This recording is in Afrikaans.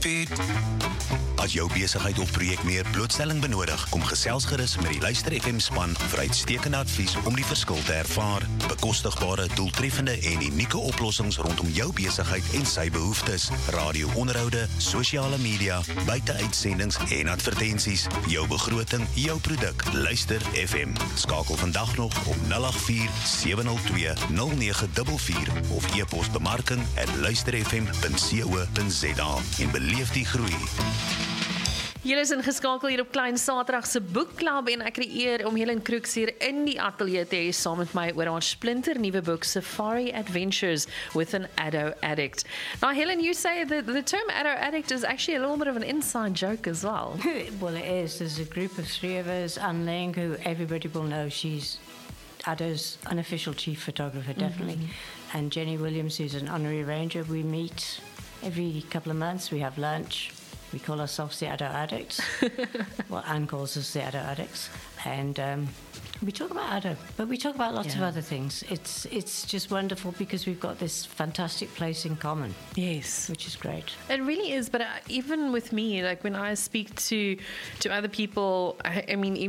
As jou besigheid of projek meer blootstelling benodig, kom gesels gerus met die Luister FM span vir uitstekende advies om die verskil te ervaar. Bekostigbare, doeltreffende en unieke oplossings rondom jou besigheid en sy behoeftes. Radio-onderhoude, sosiale media, buiteuitsendings en advertensies. Jou begroting, jou produk. Luister FM. Skakel vandag nog op 084-702-0944 of e-pos bemarking@luisterfm.co.za en beleef die groei. Julle is ingeskakel hier op Klein Saterdag se boekklub en ek het die eer om Helen Crooks hier in die ateljee te hê saam met my oor haar splinter nuwe boek Safari Adventures with an Addo Addict. Now Helen, you say that the term Addo Addict is actually a little bit of an inside joke as well. Well, it is. There's a group of three of us. Anne Ling, who everybody will know, she's Addo's unofficial chief photographer, definitely. And Jenny Williams, who's an honorary ranger. We meet every couple of months. We have lunch. We call ourselves the Addo Addicts. Well, Anne calls us the Addo Addicts. And we talk about Addo, but we talk about lots of other things. It's just wonderful because we've got this fantastic place in common. Yes. Which is great. It really is, but even with me, like when I speak to other people, I mean,